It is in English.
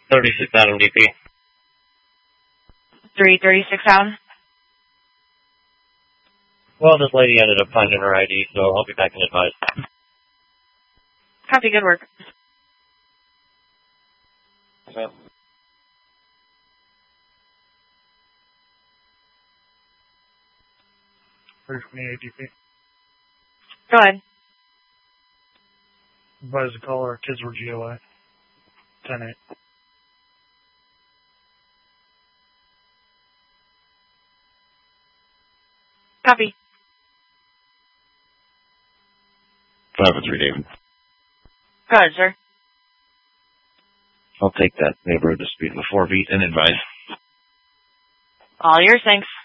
36 Adam DP. 336 Adam. Well, this lady ended up finding her ID, so I'll be back and advise. Copy, good work. So. First 28 DP. Go ahead. Advise the caller, kids were GOA. 10-8. Copy. 5-3, David. Go ahead, sir. I'll take that neighborhood dispute with 4 beat and advise. All yours, thanks.